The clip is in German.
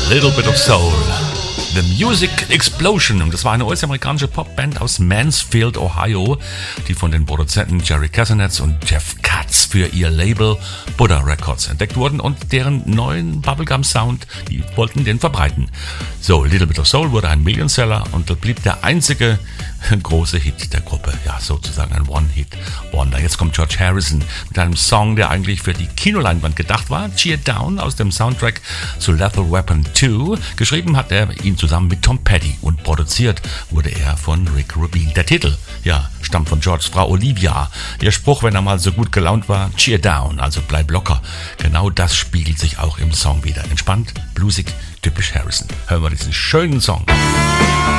Little Bit of Soul. The Music Explosion. Und das war eine US-amerikanische Popband aus Mansfield, Ohio, die von den Produzenten Jerry Kasanetz und Jeff Katz für ihr Label Buddha Records entdeckt wurden und deren neuen Bubblegum-Sound, die wollten den verbreiten. So, Little Bit of Soul wurde ein Millionseller und blieb der einzige große Hit der Gruppe. Ja, sozusagen ein One-Hit-Wonder. Jetzt kommt George Harrison mit einem Song, der eigentlich für die Kinoleinwand gedacht war. Cheer Down aus dem Soundtrack zu Lethal Weapon 2. Geschrieben hat er ihn zusammen mit Tom Petty und produziert wurde er von Rick Rubin. Der Titel, ja, stammt von Georges Frau Olivia. Ihr Spruch, wenn er mal so gut gelaunt war, Cheer Down, also bleib locker. Genau das spiegelt sich auch im Song wieder. Entspannt, bluesig, typisch Harrison. Hören wir diesen schönen Song.